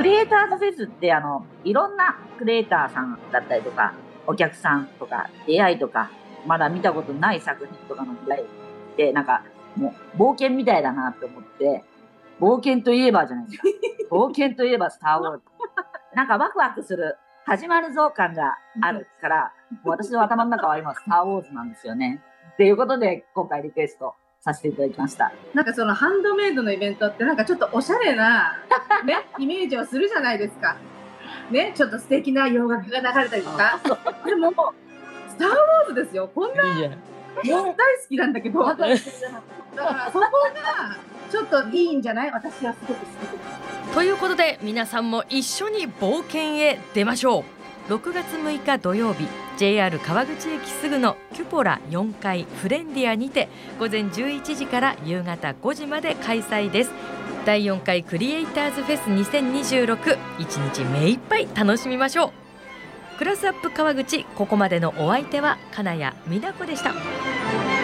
リエイターズフェスっていろんなクリエイターさんだったりとか、お客さんとか、出会いとか、まだ見たことない作品とかの出会いって、なんかもう冒険みたいだなと思って、冒険といえばじゃないですか。冒険といえばスターウォーズ。なんかワクワクする、始まるぞ感があるから、もう私の頭の中は今スターウォーズなんですよね。っていうことで、今回リクエストさせていただきました。 なんかそのハンドメイドのイベントってなんかちょっとおしゃれな、ね、イメージをするじゃないですか。ね、ちょっと素敵な洋楽が流れたりとか。でも、スター・ウォーズですよ。こんな、もう大好きなんだけど、だからそこがちょっといいんじゃない？私はすごく好き。 ということで皆さんも一緒に冒険へ出ましょう。6月6日土曜日、 JR 川口駅すぐのキュポラ4階フレンディアにて午前11時から夕方5時まで開催です。第4回クリエイターズフェス2026、一日目いっぱい楽しみましょう。クラスアップ川口、ここまでのお相手は金谷美奈子でした。